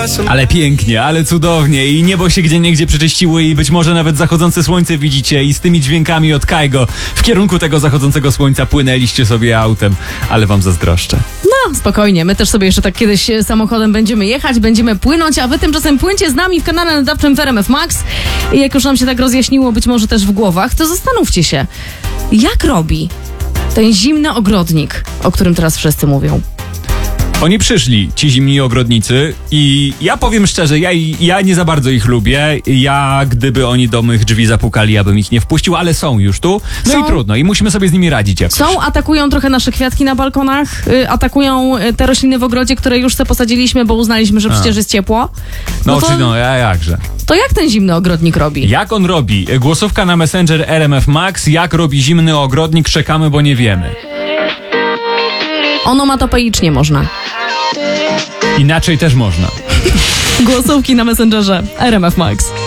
Ale pięknie, ale cudownie i niebo się gdzieniegdzie przeczyściło i być może nawet zachodzące słońce widzicie i z tymi dźwiękami od Kaigo w kierunku tego zachodzącego słońca płynęliście sobie autem, ale wam zazdroszczę. No, spokojnie, my też sobie jeszcze tak kiedyś samochodem będziemy jechać, będziemy płynąć, a wy tymczasem płyńcie z nami w kanale nadawczym w RMF Max i jak już nam się tak rozjaśniło, być może też w głowach, to zastanówcie się, jak robi ten zimny ogrodnik, o którym teraz wszyscy mówią. Oni przyszli, ci zimni ogrodnicy i ja powiem szczerze, ja nie za bardzo ich lubię. Ja, gdyby oni do mych drzwi zapukali, ja bym ich nie wpuścił, ale są już tu. No Są? i trudno, i musimy sobie z nimi radzić jakoś. Są, atakują trochę nasze kwiatki na balkonach, atakują te rośliny w ogrodzie, które już sobie posadziliśmy, bo uznaliśmy, że przecież jest ciepło. Jakże. To jak ten zimny ogrodnik robi? Jak on robi? Głosówka na Messenger RMF Max. Jak robi zimny ogrodnik? Czekamy, bo nie wiemy. Onomatopeicznie można. Inaczej też można. Głosówki na Messengerze RMF Max.